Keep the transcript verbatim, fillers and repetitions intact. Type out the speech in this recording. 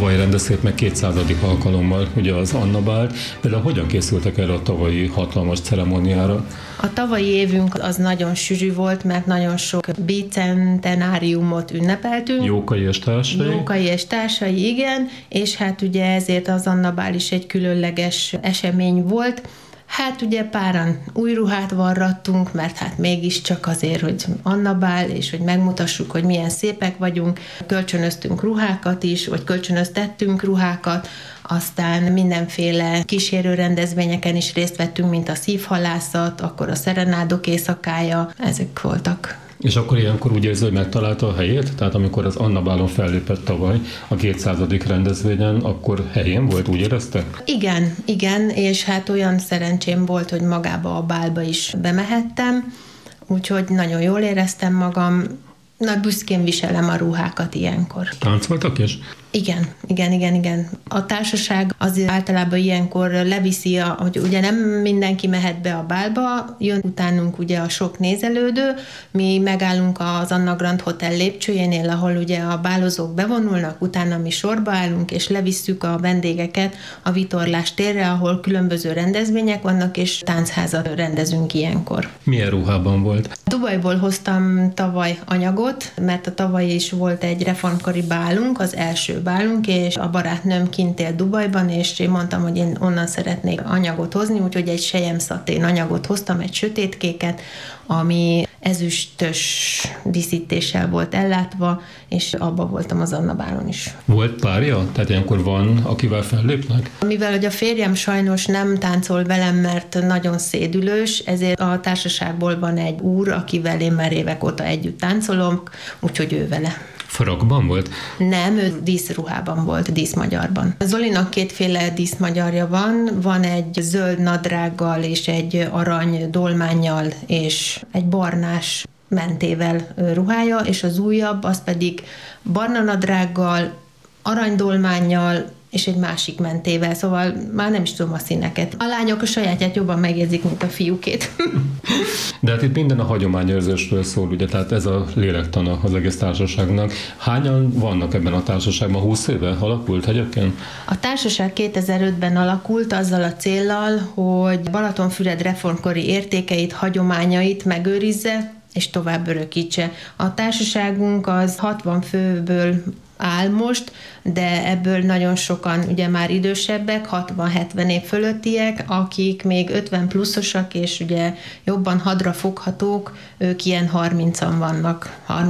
tavaly rendezték meg kétszázadik alkalommal ugye az Anna Bált, például hogyan készültek erre a tavalyi hatalmas ceremóniára? A tavalyi évünk az nagyon sűrű volt, mert nagyon sok bicentenáriumot ünnepeltünk. Jókai és társai. Jókai és társai, igen, és hát ugye ezért az Anna Bál is egy különleges esemény volt. Hát ugye páran új ruhát varrattunk, mert hát mégiscsak azért, hogy Anna Bál, és hogy megmutassuk, hogy milyen szépek vagyunk. Kölcsönöztünk ruhákat is, vagy kölcsönöztettünk ruhákat, aztán mindenféle kísérő rendezvényeken is részt vettünk, mint a szívhalászat, akkor a szerenádok éjszakája, ezek voltak. És akkor ilyenkor úgy érzi, hogy megtalálta a helyét? Tehát amikor az Anna Bálon fellépett tavaly a kétszázadik rendezvényen, akkor helyén volt, úgy érezte? Igen, igen, és hát olyan szerencsém volt, hogy magába a bálba is bemehettem, úgyhogy nagyon jól éreztem magam, nagy büszkén viselem a ruhákat ilyenkor. Táncoltak is? Igen, igen, igen, igen. A társaság az általában ilyenkor leviszi, a, hogy ugye nem mindenki mehet be a bálba, jön utánunk ugye a sok nézelődő, mi megállunk az Anna Grand Hotel lépcsőjénél, ahol ugye a bálozók bevonulnak, utána mi sorba állunk, és levisszük a vendégeket a vitorlás térre, ahol különböző rendezvények vannak, és táncházat rendezünk ilyenkor. Milyen ruhában volt? Dubajból hoztam tavaly anyagot, mert a tavaly is volt egy reformkori bálunk, az első bálunk, és a barátnőm kint él Dubajban, és én mondtam, hogy én onnan szeretnék anyagot hozni, úgyhogy egy selyemszatén anyagot hoztam, egy sötétkéket, ami ezüstös díszítéssel volt ellátva, és abba voltam az Anna Bálon is. Volt párja? Tehát ilyenkor van, akivel fellépnek? Mivel hogy a férjem sajnos nem táncol velem, mert nagyon szédülős, ezért a társaságból van egy úr, akivel én már évek óta együtt táncolom, úgyhogy ő vele. Farokban volt? Nem, ő díszruhában volt, díszmagyarban. Zolinak kétféle díszmagyarja van, van egy zöld nadrággal és egy arany dolmánnyal és egy barnás mentével ruhája, és az újabb, az pedig barna nadrággal, aranydolmánnyal és egy másik mentével, szóval már nem is tudom a színeket. A lányok a sajátját jobban megérzik, mint a fiúkét. De hát itt minden a hagyományőrzésről szól, ugye, tehát ez a lélektana az egész társaságnak. Hányan vannak ebben a társaságban? húsz éve alakult egyébként? A társaság kétezer-ötben alakult azzal a céllal, hogy Balatonfüred reformkori értékeit, hagyományait megőrizze és tovább örökítse. A társaságunk az hatvan főből áll most, de ebből nagyon sokan ugye már idősebbek, hatvan-hetven év fölöttiek, akik még ötven pluszosak, és ugye jobban hadra foghatók, ők ilyen harmincan vannak,